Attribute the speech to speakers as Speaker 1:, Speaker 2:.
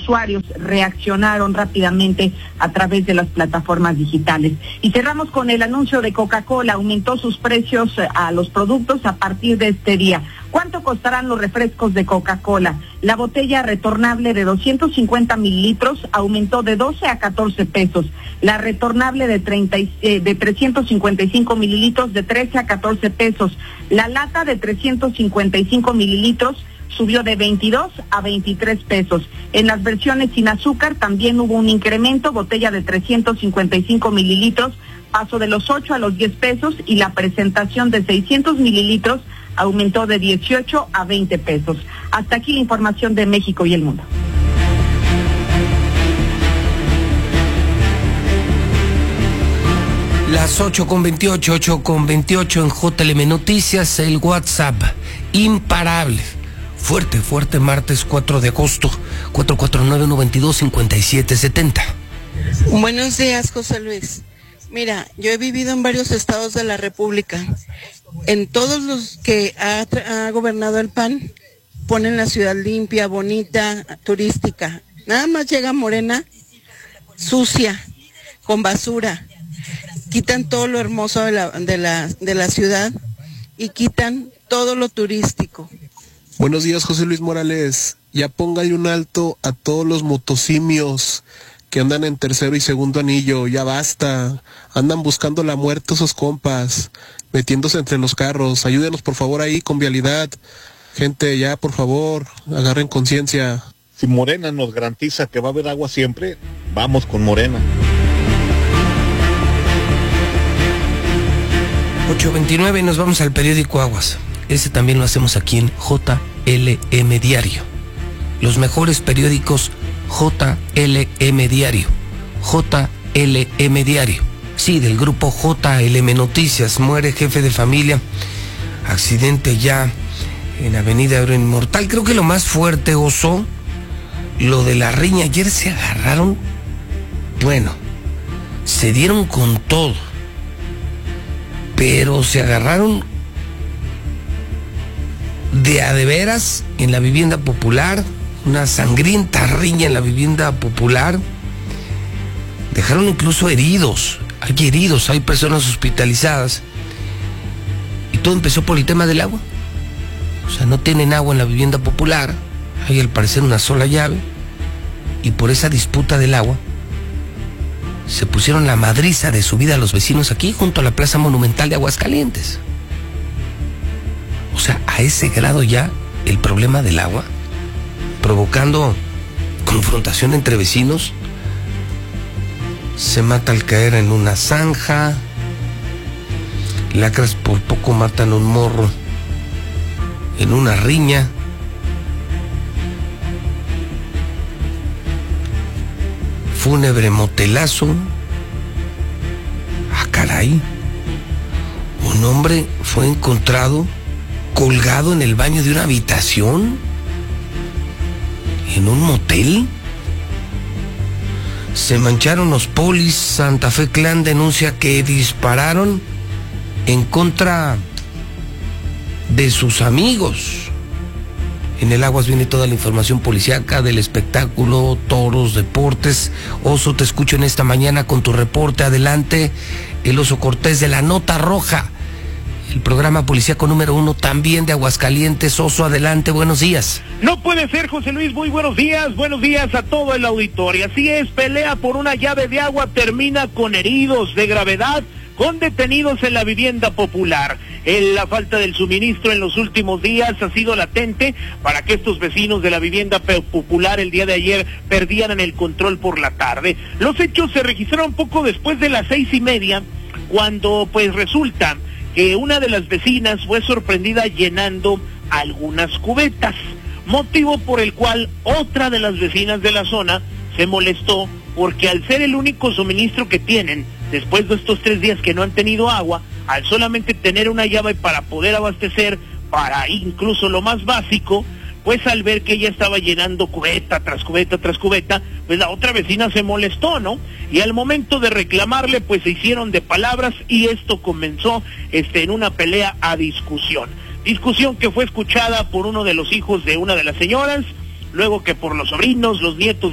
Speaker 1: usuarios reaccionaron rápidamente a través de las plataformas digitales. Y cerramos con el anuncio de Coca-Cola, aumentó sus precios a los productos a partir de este día. ¿Cuánto costarán los refrescos de Coca-Cola? La botella retornable de 250 mililitros aumentó de 12 a 14 pesos. La retornable de 355 mililitros de 13 a 14 pesos. La lata de 355 mililitros subió de 22 a 23 pesos. En las versiones sin azúcar también hubo un incremento, botella de 355 mililitros pasó de los 8 a los 10 pesos y la presentación de 600 mililitros aumentó de 18 a 20 pesos. Hasta aquí la información de México y el mundo.
Speaker 2: Las 8:28 en JLM Noticias, el WhatsApp, imparable. Fuerte, martes 4 de agosto, 449-122-5770.
Speaker 3: Buenos días, José Luis. Mira, yo he vivido en varios estados de la República. En todos los que ha gobernado el PAN, ponen la ciudad limpia, bonita, turística. Nada más llega Morena, sucia, con basura. Quitan todo lo hermoso de la ciudad y quitan todo lo turístico.
Speaker 4: Buenos días, José Luis Morales. Ya póngale un alto a todos los motosimios que andan en tercero y segundo anillo. Ya basta. Andan buscando la muerte esos compas, metiéndose entre los carros. Ayúdenos por favor ahí con vialidad. Gente, ya por favor, agarren conciencia.
Speaker 5: Si Morena nos garantiza que va a haber agua siempre, vamos con Morena.
Speaker 2: 8:29, nos vamos al periódico Aguas. Ese también lo hacemos aquí en JLM Diario. Los mejores periódicos JLM Diario. JLM Diario. Sí, del grupo JLM Noticias. Muere jefe de familia. Accidente ya en Avenida Héroe Inmortal. Creo que lo más fuerte, Oso, lo de la riña. Ayer se agarraron, bueno, se dieron con todo, pero se agarraron de a de veras en la vivienda popular, una sangrienta riña en la vivienda popular. Dejaron incluso heridos, hay personas hospitalizadas. Y todo empezó por el tema del agua. O sea, no tienen agua en la vivienda popular, hay al parecer una sola llave, y por esa disputa del agua se pusieron la madriza de su vida a los vecinos aquí junto a la Plaza Monumental de Aguascalientes. O sea, a ese grado ya el problema del agua, provocando confrontación entre vecinos. Se mata al caer en una zanja. Lacras por poco matan a un morro en una riña. Fúnebre motelazo. Ah, caray. Un hombre fue encontrado colgado en el baño de una habitación en un motel. Se mancharon los polis. Santa Fe Clan denuncia que dispararon en contra de sus amigos. En el Aguas viene toda la información policíaca del espectáculo, toros, deportes. Oso, te escucho en esta mañana con tu reporte. Adelante, el Oso Cortés de la Nota Roja, el programa policíaco número 1 también de Aguascalientes. Oso, adelante, buenos días.
Speaker 6: No puede ser, José Luis, muy buenos días a todo el auditorio. Así es, pelea por una llave de agua termina con heridos de gravedad, con detenidos en la vivienda popular. La falta del suministro en los últimos días ha sido latente para que estos vecinos de la vivienda popular el día de ayer perdieran el control por la tarde. Los hechos se registraron poco después de las 6:30, cuando pues resulta que una de las vecinas fue sorprendida llenando algunas cubetas, motivo por el cual otra de las vecinas de la zona se molestó, porque al ser el único suministro que tienen después de estos 3 días que no han tenido agua, al solamente tener una llave para poder abastecer para incluso lo más básico, pues al ver que ella estaba llenando cubeta tras cubeta tras cubeta, pues la otra vecina se molestó, ¿no? Y al momento de reclamarle, pues se hicieron de palabras y esto comenzó en una pelea a discusión que fue escuchada por uno de los hijos de una de las señoras, luego que por los sobrinos, los nietos